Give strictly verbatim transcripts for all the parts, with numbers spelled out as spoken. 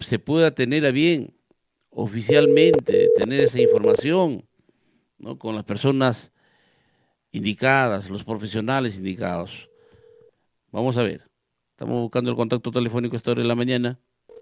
se pueda tener a bien oficialmente, tener esa información, ¿no? Con las personas indicadas, los profesionales indicados. Vamos a ver. Estamos buscando el contacto telefónico a esta hora de la mañana,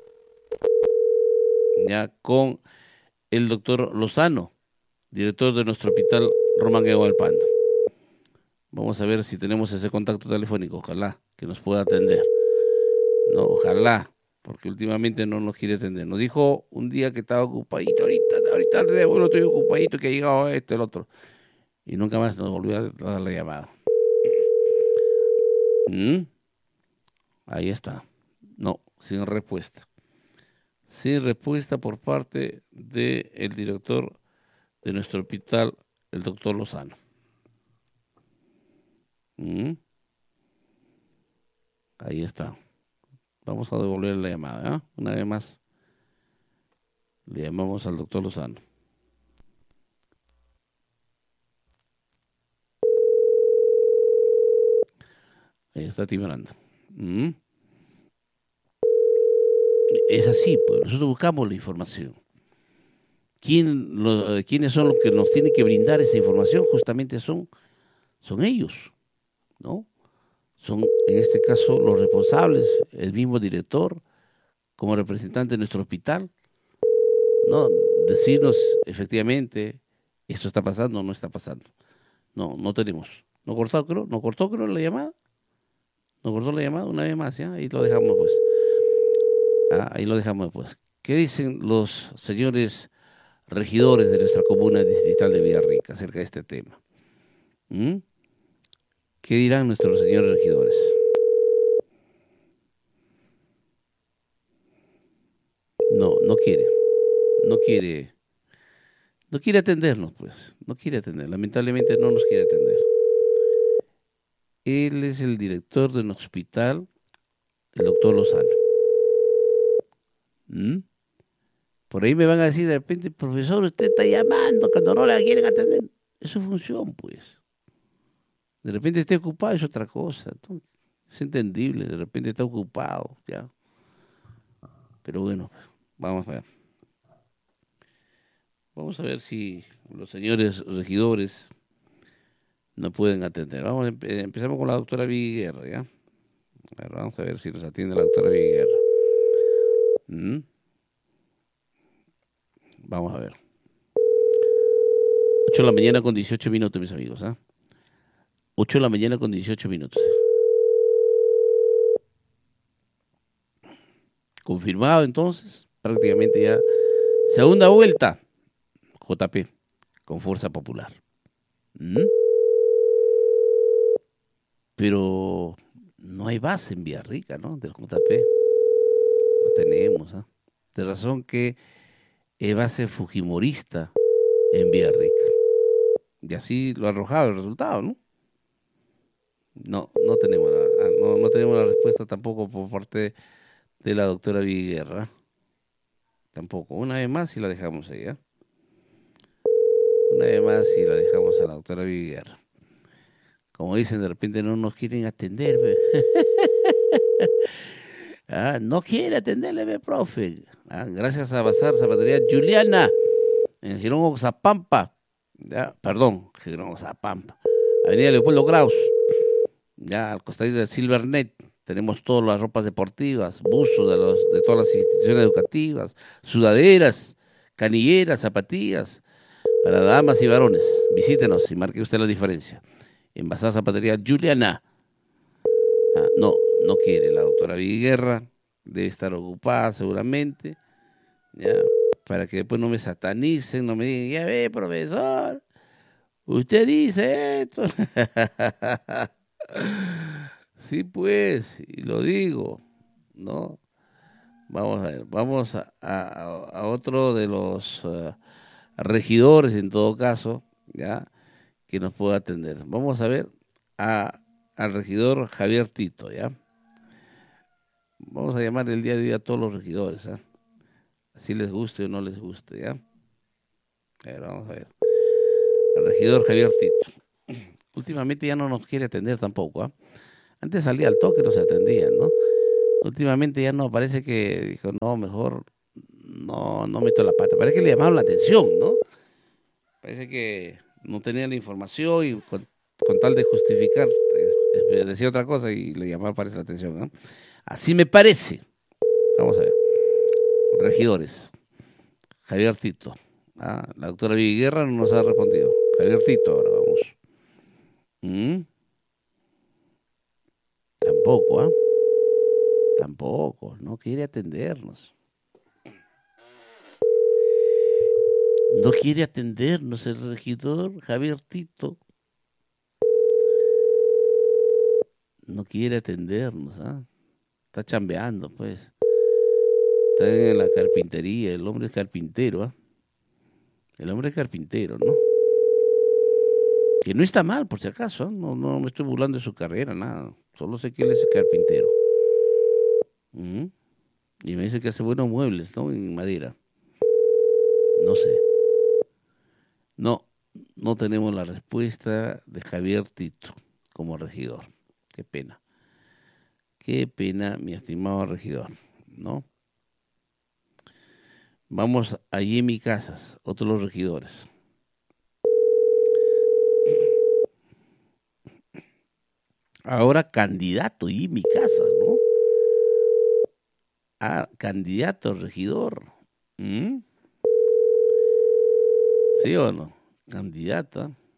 ya con el doctor Lozano, director de nuestro hospital Román Guagualpando. Vamos a ver si tenemos ese contacto telefónico, ojalá que nos pueda atender. No, ojalá, porque últimamente no nos quiere atender. Nos dijo un día que estaba ocupadito, ahorita, ahorita de vuelo estoy ocupadito, que ha llegado este, el otro. Y nunca más nos volvió a dar la llamada. ¿Mm? Ahí está. No, sin respuesta. Sin respuesta por parte del director de nuestro hospital, el doctor Lozano. ¿Mm? Ahí está. Vamos a devolver la llamada, ¿eh? Una vez más le llamamos al doctor Lozano. Ahí está timbrando. ¿Mm? Es así, pues nosotros buscamos la información. ¿Quién, lo, ¿Quiénes son los que nos tienen que brindar esa información? Justamente son, son ellos, ¿no? Son, en este caso, los responsables, el mismo director, como representante de nuestro hospital, ¿no? Decirnos efectivamente, esto está pasando o no está pasando. No, no tenemos. ¿No cortó, creo? ¿No cortó, creo, la llamada? ¿No cortó la llamada una vez más? ¿Ya? Ahí lo dejamos, pues. Ah, ahí lo dejamos, pues. ¿Qué dicen los señores regidores de nuestra comuna distrital de Villarrica acerca de este tema? ¿Mm? ¿Qué dirán nuestros señores regidores? No, no quiere. No quiere. No quiere atendernos, pues. No quiere atender. Lamentablemente no nos quiere atender. Él es el director de un hospital, el doctor Lozano. ¿Mm? Por ahí me van a decir de repente, profesor, usted está llamando cuando no la quieren atender. Es su función, pues. De repente esté ocupado es otra cosa, ¿no? Es entendible, de repente está ocupado, ya. Pero bueno, vamos a ver. Vamos a ver si los señores regidores no pueden atender. Vamos, empe empezamos con la doctora Viguerra, ¿ya? A ver, vamos a ver si nos atiende la doctora Viguerra. ¿Mm? Vamos a ver. ocho de la mañana con dieciocho minutos, mis amigos, ¿ah? ¿eh? ocho de la mañana con dieciocho minutos. Confirmado entonces, prácticamente ya. Segunda vuelta, J P, con Fuerza Popular. ¿Mm? Pero no hay base en Villarrica, ¿no? Del J P. No tenemos, ¿ah? ¿eh? De razón que es base fujimorista en Villarrica. Y así lo ha arrojado el resultado, ¿no? No, no tenemos la, no, no tenemos la respuesta tampoco por parte de la doctora Viguerra. Tampoco. Una vez más y la dejamos ahí, ¿eh? Una vez más y la dejamos a la doctora Viguerra. Como dicen, de repente no nos quieren atender. Ah, no quiere atenderle, profe. Ah, gracias a Bazar Zapatería Juliana, en Girón Oxapampa. Ya, perdón, Girón Oxapampa. Avenida Leopoldo Graus. Ya, al costadito de Silvernet. Tenemos todas las ropas deportivas, buzos de, los, de todas las instituciones educativas, sudaderas, canilleras, zapatillas, para damas y varones. Visítenos y marque usted la diferencia. En Bazar Zapatería Juliana. Ah, no, no quiere la doctora Viguerra, debe estar ocupada seguramente, ya, para que después no me satanicen, no me digan, ya ve, profesor, usted dice esto. Sí, pues, y lo digo, ¿no? Vamos a ver, vamos a, a, a otro de los uh, regidores, en todo caso, ya, que nos pueda atender. Vamos a ver a, al regidor Javier Tito, ¿ya? Vamos a llamar el día de hoy a todos los regidores, ¿eh? Así les guste o no les guste, ¿ya? A ver, vamos a ver. El regidor Javier Tito. Últimamente ya no nos quiere atender tampoco, ¿ah? ¿eh? Antes salía al toque y nos atendían, ¿no? Últimamente ya no, parece que dijo, no, mejor no, no meto la pata. Parece que le llamaron la atención, ¿no? Parece que no tenía la información y con, con tal de justificar, eh, eh, decía otra cosa y le llamaba parece la atención, ¿no? Así me parece. Vamos a ver. Regidores. Javier Tito. Ah, la doctora Vivi Guerra no nos ha respondido. Javier Tito, ahora vamos. ¿Mm? Tampoco, ¿ah? Tampoco, no quiere atendernos. No quiere atendernos el regidor Javier Tito. No quiere atendernos, ¿ah? Está chambeando, pues. Está en la carpintería, el hombre es carpintero, ¿ah? El hombre es carpintero, ¿no? Que no está mal, por si acaso, ¿ah? No, no me estoy burlando de su carrera, nada. Solo sé que él es carpintero. ¿Mm? Y me dice que hace buenos muebles, ¿no? En madera. No sé. No, no tenemos la respuesta de Javier Tito como regidor. Qué pena. Qué pena, mi estimado regidor, ¿no? Vamos a Jimmy Casas, otro de los regidores. Ahora candidato Jimmy Casas, ¿no? Ah, candidato regidor. ¿Mm? ¿Sí o no? Candidata.